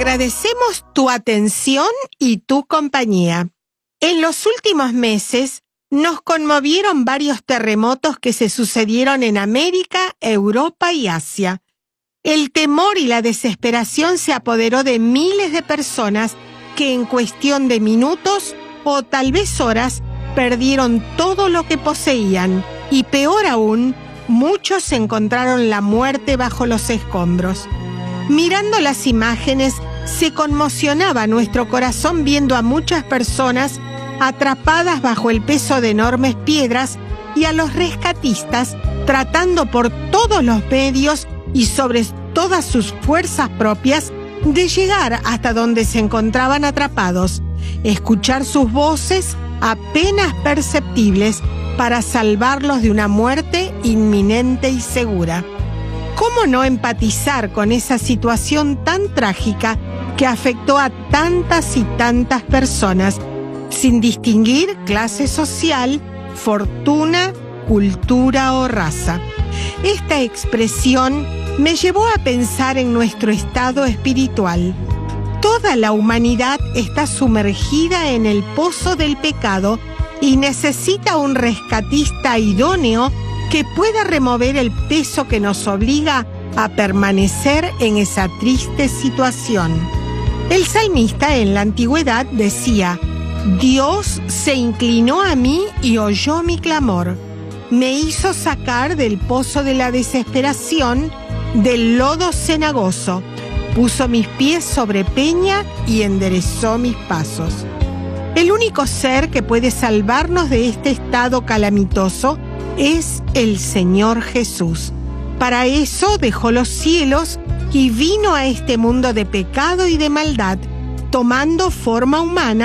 Agradecemos tu atención y tu compañía. En los últimos meses nos conmovieron varios terremotos que se sucedieron en América, Europa y Asia. El temor y la desesperación se apoderó de miles de personas que en cuestión de minutos o tal vez horas perdieron todo lo que poseían y peor aún, muchos encontraron la muerte bajo los escombros. Mirando las imágenes, se conmocionaba nuestro corazón viendo a muchas personas atrapadas bajo el peso de enormes piedras y a los rescatistas tratando por todos los medios y sobre todas sus fuerzas propias de llegar hasta donde se encontraban atrapados, escuchar sus voces apenas perceptibles para salvarlos de una muerte inminente y segura. ¿Cómo no empatizar con esa situación tan trágica que afectó a tantas y tantas personas, sin distinguir clase social, fortuna, cultura o raza? Esta expresión me llevó a pensar en nuestro estado espiritual. Toda la humanidad está sumergida en el pozo del pecado y necesita un rescatista idóneo que pueda remover el peso que nos obliga a permanecer en esa triste situación. El salmista en la antigüedad decía: Dios se inclinó a mí y oyó mi clamor. Me hizo sacar del pozo de la desesperación, del lodo cenagoso. Puso mis pies sobre peña y enderezó mis pasos. El único ser que puede salvarnos de este estado calamitoso es el Señor Jesús. Para eso dejó los cielos y vino a este mundo de pecado y de maldad, tomando forma humana